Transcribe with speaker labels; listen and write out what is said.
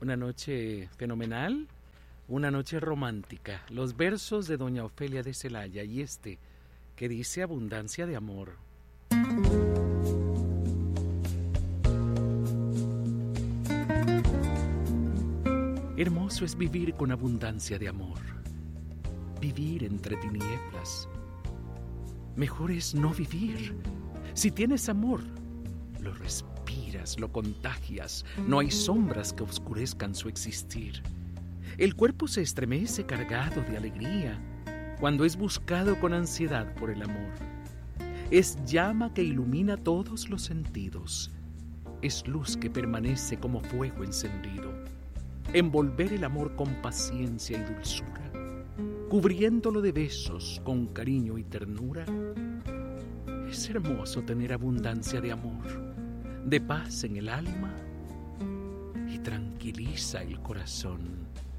Speaker 1: Una noche fenomenal, una noche romántica. Los versos de doña Ofelia de Celaya y que dice abundancia de amor. Hermoso es vivir con abundancia de amor, vivir entre tinieblas. Mejor es no vivir. Si tienes amor, lo respiras, lo contagias. No hay sombras que oscurezcan su existir. El cuerpo se estremece cargado de alegría cuando es buscado con ansiedad por el amor. Es llama que ilumina todos los sentidos. Es luz que permanece como fuego encendido. Envolver el amor con paciencia y dulzura, cubriéndolo de besos con cariño y ternura. Es hermoso tener abundancia de amor, de paz en el alma y tranquiliza el corazón.